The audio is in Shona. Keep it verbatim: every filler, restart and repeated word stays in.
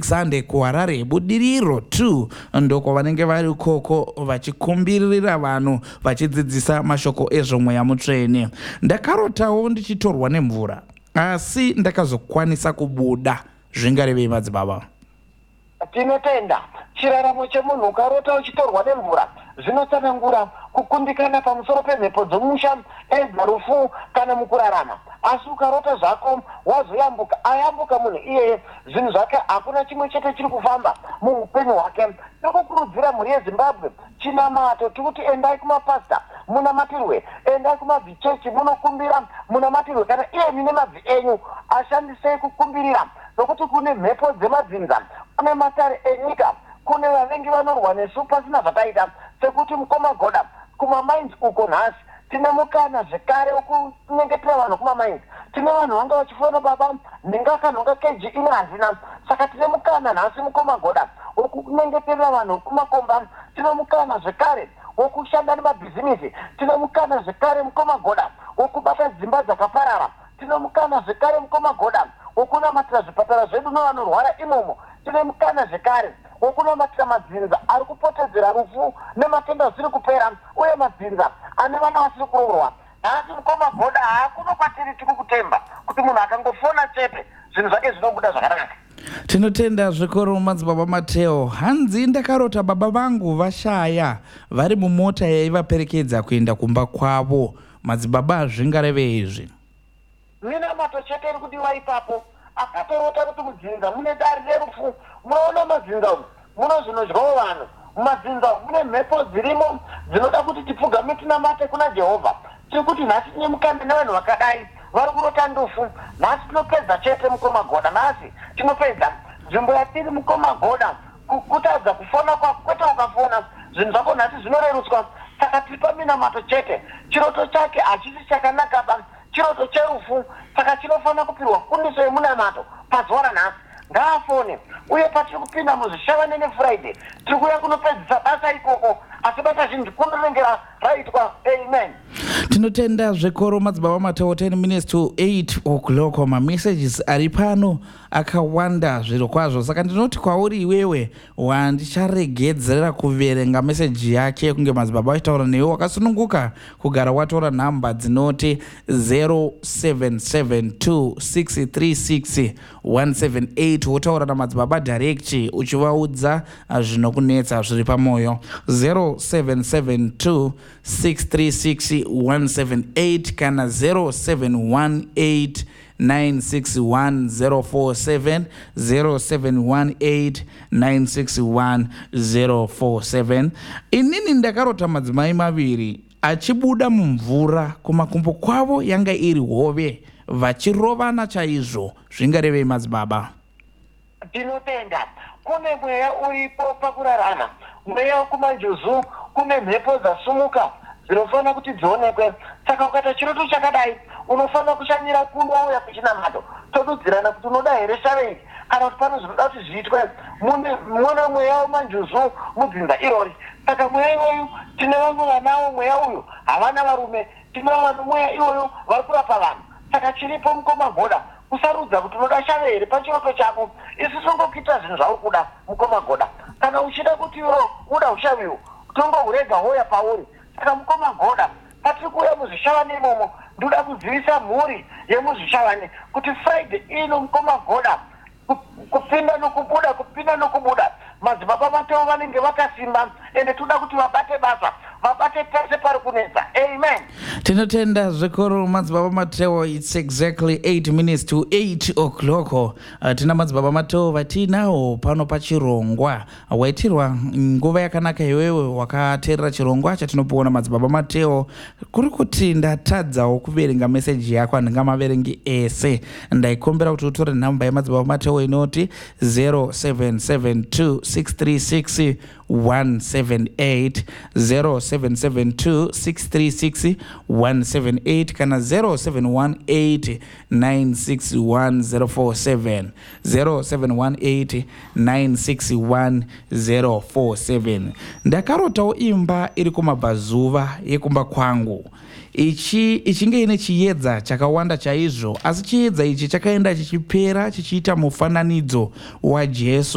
Alexander kuHarare. Budiriro two ndoko vanenge vari koko vachikumbirira vanhu vachidzidzisa mashoko ezvomweya mutsvene. Ndakarotawo ndichitorwa nemvura asi ndakazokwanisa kubuda. Zvingarevei madzibaba? Tinotenda chiraramo chemunhu ukarota uchitorwa nemvura zvinotsanangura kukundikana pamusoro pemhepo dzomusha edzarufu kana mukurarama. Asi ukarota zvako wazoyambuka ayambuka munhu iyeye zvinhu zvake hakuna chimwe chete chiri kufamba muupenyu hwake. Tokukurudzira mhuri yeZimbabwe chinamato tikuti endai kumapasta munamatirwe, endai kumabhichechi munokumbira munamatirwe, kana iye mine mabvi enyu ashandisei kukumbirira nokuti kune mhepo dzemadzinza, kune matare enyika, kune vanenge vanorwa nesu pasina zvataita sekuti mukomagoda kumamainzi uko nhasi tine mukana zvekare wokunyengetera vanhu kumamainzi. Tine vanhu vanga vachifona baba ndingakanhonga keji ine handina, saka tine mukana nhasi mukomagoda wokunyengeterera vanhu kumakomba. Tine mukana zvekare wokushanda nemabhizimisi, tine mukana zvekare mukomagoda wokubata dzimba dzakaparara, tine mukana zvekare mukomagoda wokunamatira zvipatara zvedu nevanorwara imomo, tine mukana zvekare wokunamatira madzinza ari kupotedzera rufu nematenda zviri kupera uye madzinza ane vana vasiri kuroorwa. Nhasi mukomagoda haakuno kwatiri tiri kutemba kuti munhu akangofona chete zvinhu zvake zvinobuda zvakanaka. Tinotenda zvikuru madzibaba Mateo. Hanzi ndakarota baba vangu vashaya vari mumota yaivaperekedza kuenda kumba kwavo. Madzibaba zvingarevei izvi? Mina mato chete iri kudiwa ipapo akatorota kuti mudzinza mune dari rerufu. Munoona madzinza umu muno zvinodyawo vanhu. Mumadzinza umu mune mhepo dzirimo dzinoda kuti tipfugame tinamate kuna Jehovha. Tiri kuti nhasi tine mukana nevanhu vakadai vari kurota ndufu. Nhasi tinopedza chete mukomagoda, nhasi tinopedza nzvimbo yatiri mukomagoda kutadza kufona kwako kwete ukafona zvinhu zvako nhasi zvinorerutswa. Saka tiri paminamato chete. Chiroto chake hachisi chakanaka ba, chiroto cherufu. Saka chinofanira kupirwa kundiso yemunamato pazuva ranhasi. Ngaafone uye patiri kupinda muzvishava nefriday tiri kuuya kunopedzisa basa ikoko, asi basa zhinji kundonengera raitwa. Amen. Tinotenda zvikuru madzibaba Mateo. ten minutes to eight o'clock. Mamessages ari pano akawanda zviro kwazvo, saka ndinoti kwauri iwewe wandicharegedzera kuverenga meseji yake kunge madzibaba achitaura newe wakasununguka kugara watora nhamba dzinoti zero seven seven two six three six one seven eight wotaura namadzibaba direct uchivaudza zvinokunetsa zviri pamwoyo. Zero seven seven two six three six one seven eight kana zero seven one eight nine six one zero four seven zero seven one eight nine six one zero four seven. Inini ndakarota madzimai maviri achibuda mumvura kumakumbo kwavo yanga iri hove vachirovana chaizvo. Zvingarevei madzibaba? Tinotenda kune mweya uripo pakurarama, mweya wekumanjuzu, kune mhepo dzasumuka dzinofanira kuti dzionekwe. Saka ukata chiroto chakadai unofanira kushanyira kunouya kuchinamato todudzirana kuti unoda here shavei kana kuti pane zvinoda kuti zviitwe. Mune mweya wemanjuzu mudzinza irori. Saka mweya iwoyu tine vamwe vanawo mweya uyu havana varume, tine vamwe mweya iwoyu vari kurapa vanhu. Saka chiripo mukomagoda kusarudza kuti unoda shave here pachiroto chako. Isi tongokuita zvinhu zvauri kuda mukomagoda. Kana uchida kuti iwo uda ushaviwo tongohurega hoya pauri. Saka mukomagoda patiri kuuya muzvishavane imomo ndoda kuzivisa mhuri yemuzvishavane kuti Friday ino mukomagoda kupinda nokubuda kupinda nokubuda madzibaba Mateo vanenge vakasimba ende toda kuti vabate basa vabate pese pari kunetsa. Amen. Tinotenda zvikuru madzibaba Mateo. It's exactly eight minutes to eight o'clock. Uh, tina madzibaba Mateo vatinawo pano pachirongwa waitirwa nguva yakanaka iwewe wakateerera chirongwa chatinopiona madzibaba Mateo. Kuri kuti ndatadzawo kuverenga meseji yako handingamaverengi ese. Ndaikombera kuti utore nhamba yamadzibaba Mateo inoti zero seven seven two six three six one seven eight zero seven seven two six three six one seven eight kana zero seven one eight nine six one zero four seven zero seven one eight nine six one zero four seven. Ndakarotawo imba iri kumabvazuva yekumba kwangu. Ichi ichinge ine chiedza chakawanda chaizvo, asi chiedza ichi chakaenda chichipera chichiita mufananidzo waJesu.